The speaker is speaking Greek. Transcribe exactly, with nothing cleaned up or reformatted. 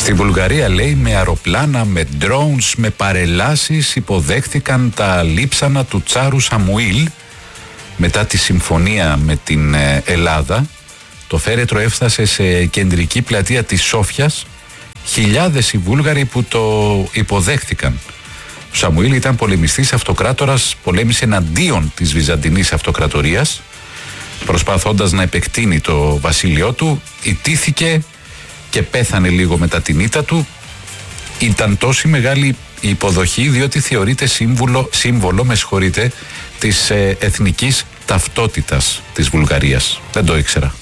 Στη Βουλγαρία, λέει, με αεροπλάνα, με drones, με παρελάσεις υποδέχθηκαν τα λείψανα του Τσάρου Σαμουήλ μετά τη συμφωνία με την Ελλάδα. Το φέρετρο έφτασε σε κεντρική πλατεία της Σόφιας. Χιλιάδες οι Βούλγαροι που το υποδέχθηκαν. Ο Σαμουήλ ήταν πολεμιστής αυτοκράτορας, πολέμησε εναντίον της Βυζαντινής Αυτοκρατορίας, προσπαθώντας να επεκτείνει το βασίλειό του. Ιτήθηκε και πέθανε λίγο μετά την ήττα του. Ήταν τόση μεγάλη η υποδοχή διότι θεωρείται σύμβολο, σύμβολο με συγχωρείτε, της ε, εθνικής ταυτότητας της Βουλγαρίας. Δεν το ήξερα.